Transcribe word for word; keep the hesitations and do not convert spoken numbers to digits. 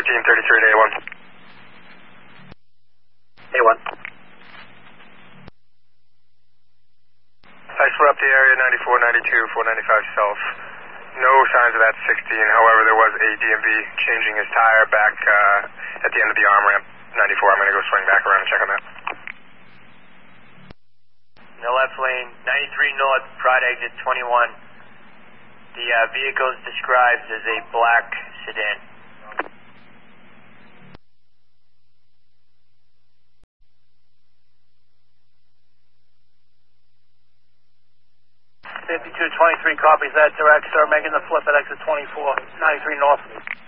thirteen thirty-three to A one. A one. I split up the area ninety-four, ninety-two, four ninety-five south. No signs of that sixteen. However, there was a D M V changing his tire back uh, at the end of the arm ramp. ninety-four, I'm going to go swing back around and check on that. In the left lane, ninety-three north, Pride exit twenty-one. The uh, vehicle is described as a black sedan. fifty-two twenty-three copies that, direct, sir, making the flip at exit twenty-four, ninety-three north.